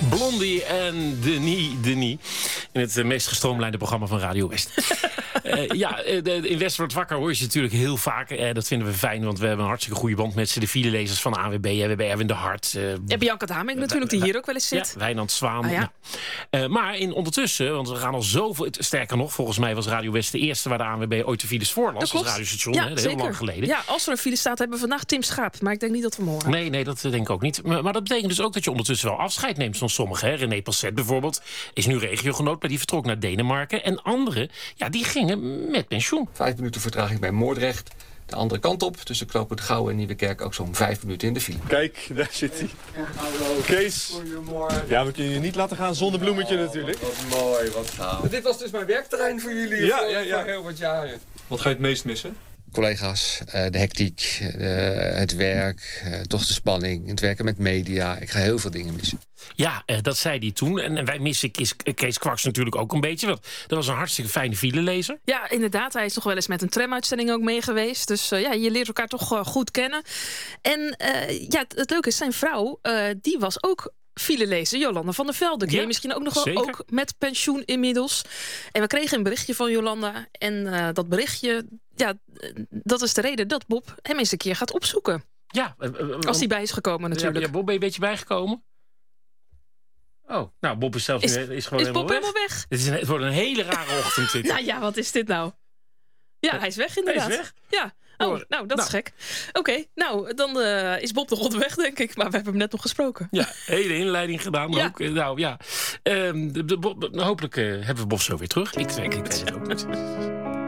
Blondie en Denis. In het meest gestroomlijnde programma van Radio West. In West wordt wakker hoor je ze natuurlijk heel vaak. Dat vinden we fijn, want we hebben een hartstikke goede band met ze. De filelezers van de ANWB. We hebben Erwin de Hart. En Bianca Damink natuurlijk, die hier ook wel eens zit. Ja, Wijnand Zwaan. Maar ondertussen, want we gaan al zoveel... Sterker nog, volgens mij was Radio West de eerste waar de ANWB ooit de files voorlas. Als radiostation, heel lang geleden. Ja, als er een file staat, hebben we vandaag Tim Schaap. Maar ik denk niet dat we hem horen. Nee, dat denk ik ook niet. Maar dat betekent dus ook dat je ondertussen wel afscheid neemt van sommigen. Hè? René Passet bijvoorbeeld is nu regiogenoot, maar die vertrok naar Denemarken. En anderen, die gingen met pensioen. 5 minuten vertraging bij Moordrecht. De andere kant op, tussen Knooppunt Gouwen en Nieuwekerk, ook zo'n 5 minuten in de file. Kijk, daar zit hij. Hallo. Kees. Goedemorgen. Ja, we kunnen je niet laten gaan zonder bloemetje natuurlijk. Wat mooi, wat gaaf. Dit was dus mijn werkterrein voor jullie voor heel wat jaren. Wat ga je het meest missen? Collega's, de hectiek, het werk, toch de spanning, het werken met media. Ik ga heel veel dingen missen. Ja, dat zei hij toen. En wij missen Kees Kwaks natuurlijk ook een beetje. Want dat was een hartstikke fijne filelezer. Ja, inderdaad. Hij is nog wel eens met een tramuitzending ook mee geweest. Dus je leert elkaar toch goed kennen. En het leuke is, zijn vrouw, die was ook filelezer, Jolanda van der Velde. Ken je misschien ook nog wel, zeker. Ook met pensioen inmiddels. En we kregen een berichtje van Jolanda. En dat berichtje, dat is de reden dat Bob hem eens een keer gaat opzoeken. Ja. Als hij bij is gekomen natuurlijk. Ja, Bob, ben je een beetje bijgekomen? Oh, nou, Bob is zelfs gewoon Bob helemaal weg. Het wordt een hele rare ochtend. Dit. Nou ja, wat is dit nou? Ja, hij is weg inderdaad. Hij is weg? Ja. Oh, nou, dat is gek. Oké, nou, dan is Bob nog onderweg, denk ik. Maar we hebben hem net nog gesproken. Ja, hele inleiding gedaan ook. Nou, ja. Hopelijk hebben we Bob zo weer terug. Ik weet het ook niet.